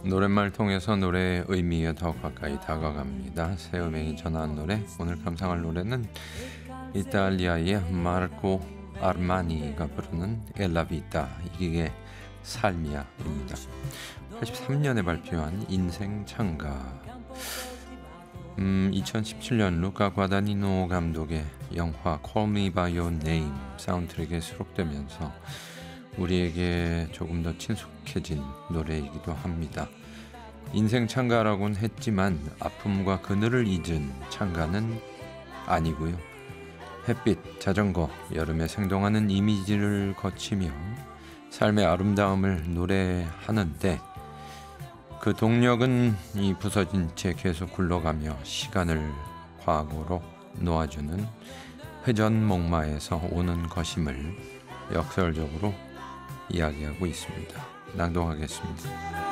노랫말 통해서 노래의 의미에 더 가까이 다가갑니다. 새음행이 전한 노래. 오늘 감상할 노래는 이탈리아의 마르코 아르마니가 부르는 엘라비타, 이게 삶이야입니다. 83년에 발표한 인생 찬가. 2017년 루카 과다니노 감독의 영화 Call Me By Your Name 사운드트랙에 수록되면서 우리에게 조금 더 친숙해진 노래이기도 합니다. 인생 찬가라고는 했지만 아픔과 그늘을 잊은 찬가는 아니고요. 햇빛, 자전거, 여름에 생동하는 이미지를 거치며 삶의 아름다움을 노래하는데 그 동력은 이 부서진 채 계속 굴러가며 시간을 과거로 놓아주는 회전목마에서 오는 것임을 역설적으로 이야기하고 있습니다. 낭독하겠습니다.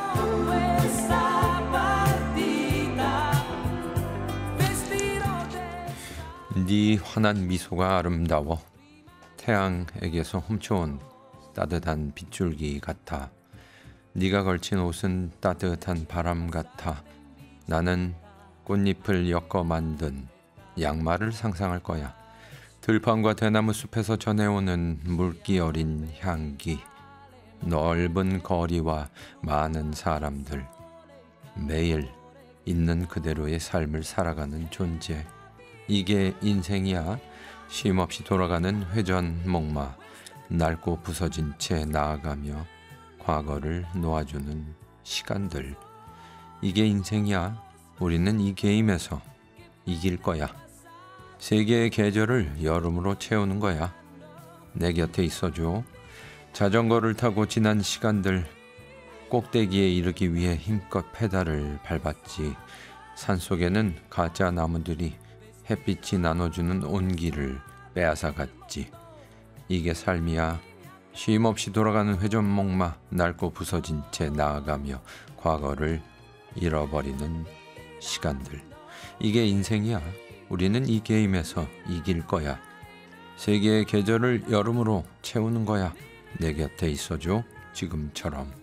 네 환한 미소가 아름다워 태양에게서 훔쳐온 따뜻한 빗줄기 같아. 네가 걸친 옷은 따뜻한 바람 같아. 나는 꽃잎을 엮어 만든 양말을 상상할 거야. 들판과 대나무 숲에서 전해오는 물기 어린 향기. 넓은 거리와 많은 사람들. 매일 있는 그대로의 삶을 살아가는 존재. 이게 인생이야. 쉼없이 돌아가는 회전목마. 낡고 부서진 채 나아가며 과거를 놓아주는 시간들. 이게 인생이야. 우리는 이 게임에서 이길 거야. 세계의 계절을 여름으로 채우는 거야. 내 곁에 있어줘. 자전거를 타고 지난 시간들. 꼭대기에 이르기 위해 힘껏 페달을 밟았지. 산속에는 가짜 나무들이 햇빛이 나눠주는 온기를 빼앗아갔지. 이게 삶이야. 쉼없이 돌아가는 회전목마. 낡고 부서진 채 나아가며 과거를 잃어버리는 시간들. 이게 인생이야. 우리는 이 게임에서 이길 거야. 세계의 계절을 여름으로 채우는 거야. 내 곁에 있어줘. 지금처럼.